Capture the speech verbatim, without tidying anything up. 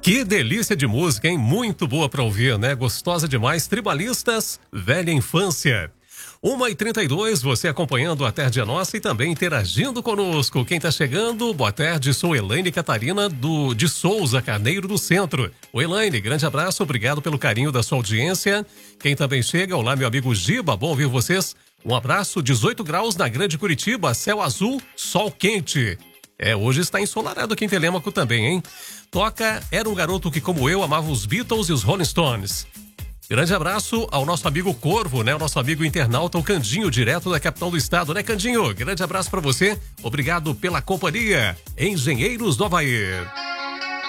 Que delícia de música, hein? Muito boa pra ouvir, né? Gostosa demais. Tribalistas, velha infância. uma e trinta e dois, você acompanhando a Tarde é Nossa e também interagindo conosco. Quem tá chegando, boa tarde, sou Elaine Catarina do, de Souza, Carneiro do Centro. Ô Elaine, grande abraço, obrigado pelo carinho da sua audiência. Quem também chega, olá meu amigo Giba, bom ouvir vocês. Um abraço, dezoito graus na Grande Curitiba, céu azul, sol quente. É, hoje está ensolarado aqui em Telêmaco também, hein? Toca Era um Garoto que Como Eu amava os Beatles e os Rolling Stones. Grande abraço ao nosso amigo Corvo, né? O nosso amigo internauta, o Candinho, direto da capital do estado, né, Candinho? Grande abraço para você. Obrigado pela companhia. Engenheiros do Havaí.